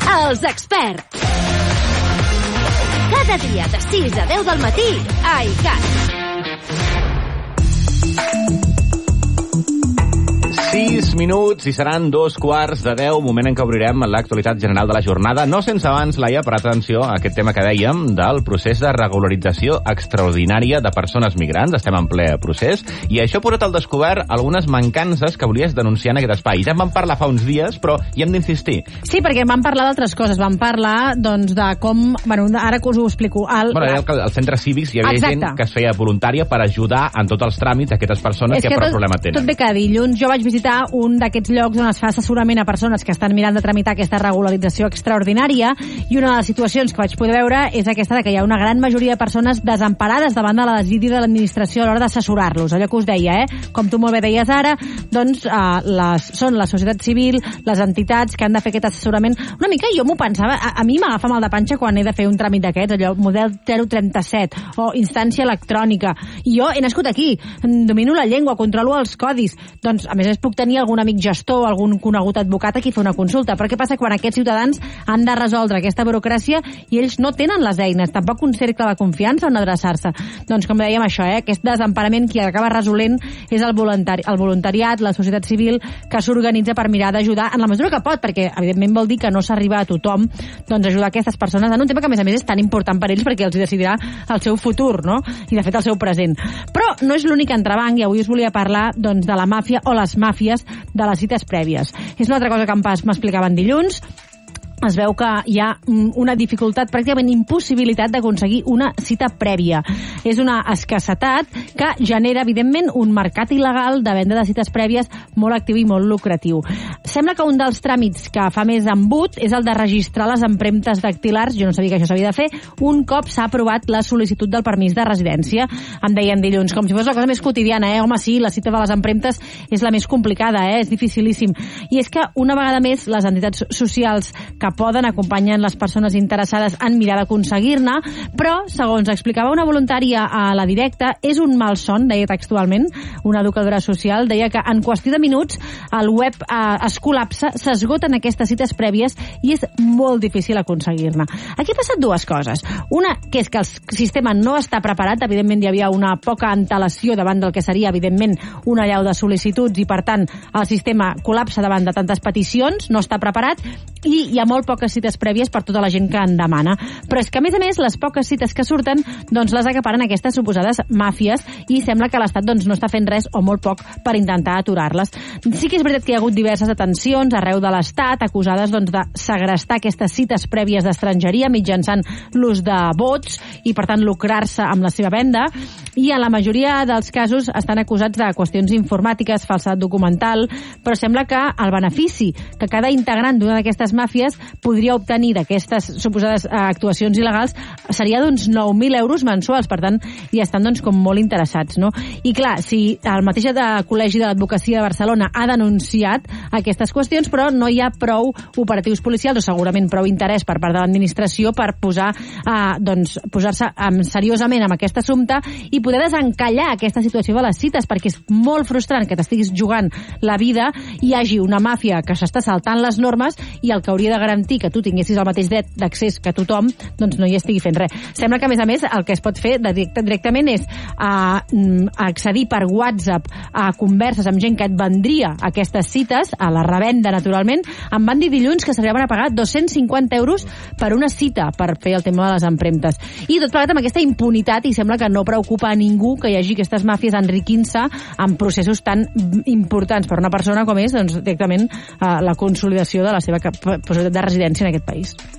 Els experts. Cada dia de 6 a 10 del matí a ICAT. 6 minuts i seran 2:15, moment en què obrirem l'actualitat general de la jornada. No sense abans, Laia, parar atenció a aquest tema que dèiem del procés de regularització extraordinària de persones migrants. Estem en ple procés i això ha posat al descobert algunes mancances que volies denunciar en aquest espai. Ja en vam parlar fa uns dies, però hi hem d'insistir. Sí, perquè vam parlar d'altres coses. Vam parlar, doncs, de com... Bueno, ara que us ho explico. Al centres cívics hi havia gent que es feia voluntària per ajudar en tots els tràmits d'aquestes persones que per problema tenen. Tot ve cada dilluns. Jo vaig visitar un d'aquests llocs on es fa assessorament a persones que estan mirant de tramitar aquesta regularització extraordinària, i una de les situacions que vaig poder veure és aquesta de que hi ha una gran majoria de persones desemparades davant de la desídia de l'administració a l'hora d'assessorar-los. Allò que us deia, com tu molt bé deies ara, doncs són la societat civil, les entitats que han de fer aquest assessorament. Una mica jo m'ho pensava, a mi m'agafa mal de panxa quan he de fer un tràmit d'aquests, allò, model 037 o instància electrònica. I jo he nascut aquí, domino la llengua, controlo els codis, doncs a més puc tenir algun amic gestor, algun conegut advocat a qui fer una consulta. Però què passa quan aquests ciutadans han de resoldre aquesta burocràcia i ells no tenen les eines, tampoc un cercle de confiança on adreçar-se? Doncs com dèiem això, aquest desemparament qui acaba resolent és el voluntariat, la societat civil que s'organitza per mirar d'ajudar en la mesura que pot, perquè evidentment vol dir que no s'arriba a tothom, doncs ajudar aquestes persones en un tema que a més és tan important per ells perquè els decidirà el seu futur, no? I de fet el seu present. Però no és l'únic entrebanc, i avui us volia parlar doncs, de la màfia o les màfies de les cites prèvies. És una altra cosa que m'explicaven dilluns. Es veu que hi ha una dificultat, pràcticament impossibilitat d'aconseguir una cita prèvia. És una escassetat que genera, evidentment, un mercat il·legal de venda de cites prèvies molt actiu i molt lucratiu. Sembla que un dels tràmits que fa més embut és el de registrar les empremtes dactilars. Jo no sabia que això s'havia de fer un cop s'ha aprovat la sol·licitud del permís de residència. Em deien dilluns, com si fos la cosa més quotidiana, Home, sí, la cita de les empremtes és la més complicada, és dificilíssim. I és que, una vegada més, les entitats socials que poden acompanyen les persones interessades en mirar d'aconseguir-ne, però, segons explicava una voluntària a la Directa, és un malson, deia textualment, una educadora social, deia que en qüestió de minuts el web es col·lapsa, s'esgoten aquestes cites prèvies i és molt difícil aconseguir-ne. Aquí ha passat dues coses. Una, que és que el sistema no està preparat, evidentment hi havia una poca antelació davant del que seria, evidentment, una allau de sol·licituds i, per tant, el sistema col·lapsa davant de tantes peticions, no està preparat, i hi ha molt poques cites prèvies per tota la gent que en demana. Però és que, a més, les poques cites que surten doncs les acaparen aquestes suposades màfies i sembla que l'Estat doncs, no està fent res o molt poc per intentar aturar-les. Sí que és veritat que hi ha hagut diverses detencions arreu de l'Estat acusades doncs, de segrestar aquestes cites prèvies d'estrangeria mitjançant l'ús de bots i, per tant, lucrar-se amb la seva venda, i en la majoria dels casos estan acusats de qüestions informàtiques, falsedat documental, però sembla que el benefici que cada integrant d'una d'aquestes màfies podria obtenir d'aquestes suposades actuacions il·legals seria d'uns 9.000 euros mensuals. Per tant, hi estan doncs, com molt interessats. No? I clar, si el mateix Col·legi de l'Advocacia de Barcelona ha denunciat aquestes qüestions, però no hi ha prou operatius policials o segurament prou interès per part de l'administració per posar-se seriosament amb aquest assumpte i poder desencallar aquesta situació de les cites, perquè és molt frustrant que t'estiguis jugant la vida i hi hagi una màfia que s'està saltant les normes i el que hauria de garantir que tu tinguessis el mateix dret d'accés que tothom, doncs no hi estigui fent res. Sembla que, a més, el que es pot fer directament és accedir per WhatsApp a converses amb gent que et vendria aquestes cites, a la revenda, naturalment. Em van dir dilluns que s'arribaven a pagar 250 euros per una cita per fer el tema de les empremtes. I tot plegat amb aquesta impunitat, i sembla que no preocupa a ningú que hi hagi aquestes màfies enriquint-se en processos tan importants per una persona com és, doncs, directament la consolidació de la seva possibilitat de residència en aquest país.